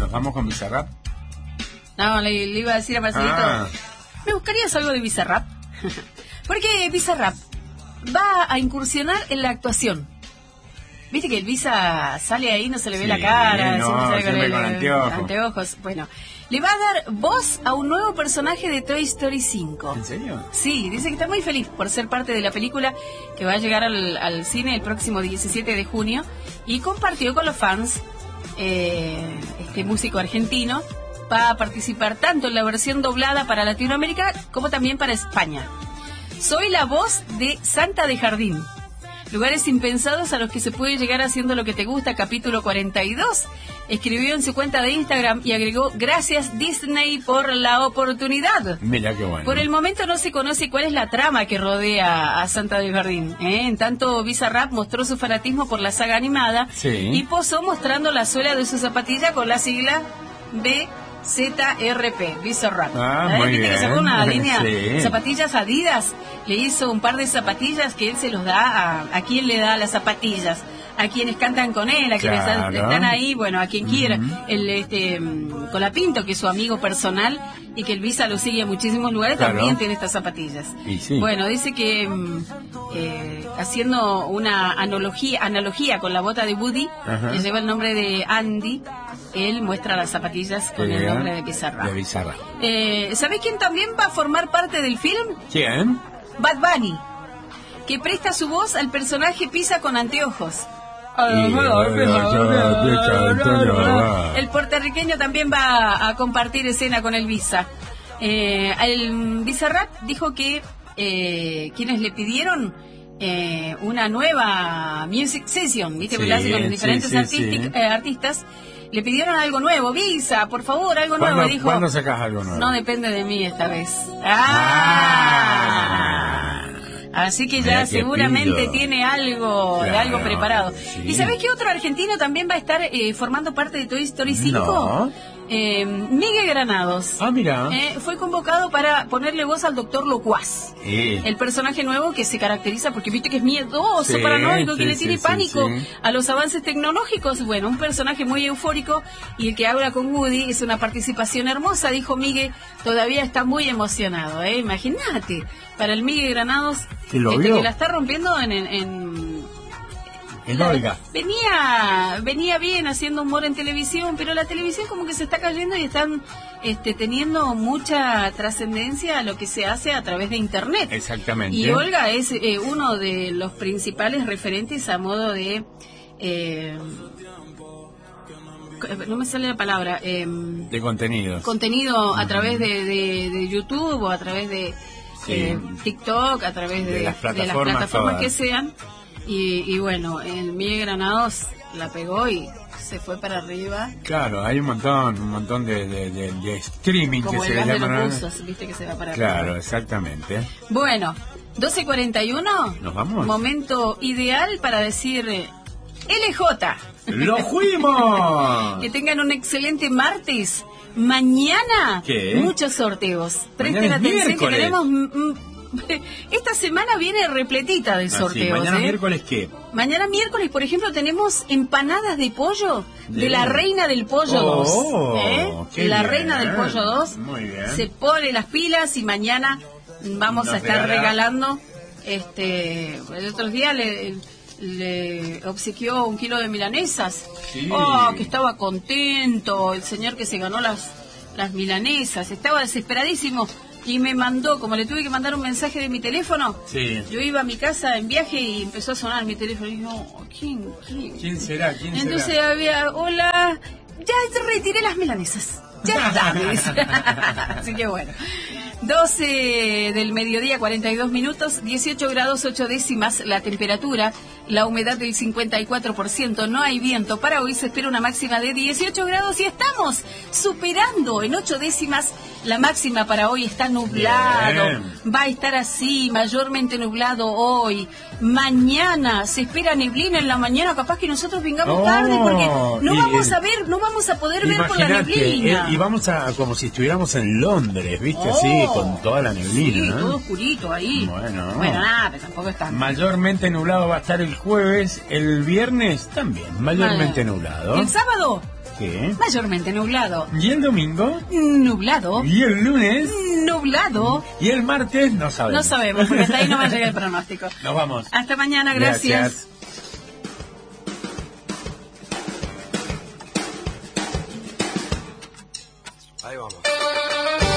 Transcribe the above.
¿Nos vamos con Bizarrap? No, le iba a decir a Marcelito, ¿me buscarías algo de Bizarrap? Porque Bizarrap va a incursionar en la actuación. Viste que el Visa sale ahí, no se le ve la cara, siempre con anteojos. Bueno, le va a dar voz a un nuevo personaje de Toy Story 5. ¿En serio? Sí, dice que está muy feliz por ser parte de la película que va a llegar al cine el próximo 17 de junio y compartió con los fans este músico argentino. Va a participar tanto en la versión doblada para Latinoamérica como también para España. Soy la voz de Santa de Jardín. Lugares impensados a los que se puede llegar haciendo lo que te gusta, capítulo 42. Escribió en su cuenta de Instagram y agregó: gracias Disney por la oportunidad. Mira qué bueno. Por el momento no se conoce cuál es la trama que rodea a Santa del Jardín. En tanto, Bizarrap mostró su fanatismo por la saga animada y posó mostrando la suela de su zapatilla con la sigla BZRP, Bizarrap. Muy ¿Viste bien. que sacó una línea Sí. zapatillas Adidas? Le hizo un par de zapatillas que él se los da a quien le da las zapatillas. A quienes cantan con él, a quienes están ahí, bueno, a quien quiera. Colapinto, que es su amigo personal y que el Visa lo sigue en muchísimos lugares, también tiene estas zapatillas. Sí. Bueno, dice que haciendo una analogía con la bota de Woody, que lleva el nombre de Andy, él muestra las zapatillas con el nombre de Bizarrap. ¿Sabés quién también va a formar parte del film? ¿Quién? Bad Bunny, que presta su voz al personaje Pisa con anteojos. El puertorriqueño también va a compartir escena con el Visa. El Bizarrap dijo que quienes le pidieron una nueva music session, ¿viste? Porque lo hace con diferentes artistas. Le pidieron algo nuevo. Visa, por favor, algo nuevo. Dijo, ¿cuándo sacás algo nuevo? No depende de mí esta vez. Así que ya seguramente tiene algo preparado. Sí. ¿Y sabés qué otro argentino también va a estar formando parte de Toy Story 5? No. Miguel Granados. Mira. Fue convocado para ponerle voz al Doctor Locuaz. El personaje nuevo que se caracteriza porque viste que es miedoso, paranoico, que le tiene pánico a los avances tecnológicos. Bueno, un personaje muy eufórico y el que habla con Woody es una participación hermosa, dijo Miguel. Todavía está muy emocionado, imagínate. Para el Miguel Granados, que la está rompiendo en Olga. Venía bien haciendo humor en televisión, pero la televisión como que se está cayendo y están teniendo mucha trascendencia a lo que se hace a través de internet. Exactamente. Y Olga es uno de los principales referentes a modo de... no me sale la palabra. De contenidos. Contenido a través de YouTube o a través de TikTok, a través de las plataformas que sean. Y bueno, el Miguel Granados la pegó y se fue para arriba. Claro, hay un montón de streaming como que el se gas le de llaman. los buzos, viste que se va para arriba. Claro, exactamente. Bueno, 12:41. ¿Nos vamos? Momento ideal para decir LJ. ¡Lo fuimos! Que tengan un excelente martes. Mañana, muchos sorteos. Presten atención que tenemos... Esta semana viene repletita de sorteos. ¿Mañana miércoles qué? Mañana miércoles, por ejemplo, tenemos empanadas de pollo de la Reina del Pollo 2. La Reina del Pollo 2 se pone las pilas y mañana vamos a estar regalando. El otro día le obsequió 1 kilo de milanesas. Que estaba contento el señor que se ganó las milanesas. Estaba desesperadísimo. Y me mandó, como le tuve que mandar un mensaje de mi teléfono, yo iba a mi casa en viaje y empezó a sonar mi teléfono. Y digo, ¿quién será? Entonces había, hola, ya retiré las milanesas. Ya está. Así que bueno. 12 del mediodía, 42 minutos, 18 grados 8 décimas la temperatura, la humedad del 54%, no hay viento. Para hoy se espera una máxima de 18 grados y estamos superando en 8 décimas la máxima para hoy. Está nublado, va a estar así, mayormente nublado hoy. Mañana se espera neblina en la mañana, capaz que nosotros vengamos tarde porque no vamos a poder ver por la neblina. Y vamos a, como si estuviéramos en Londres, ¿viste? Así, con toda la neblina. Sí, todo oscurito ahí. Bueno, nada, pero tampoco está. Mayormente nublado va a estar el jueves, el viernes también, mayormente nublado. ¿El sábado? qué? Mayormente nublado. ¿Y el domingo? Nublado. ¿Y el lunes? Nublado. ¿Y el martes? No sabemos. No sabemos, porque hasta ahí no va a llegar el pronóstico. Nos vamos. Hasta mañana, gracias. Ahí vamos.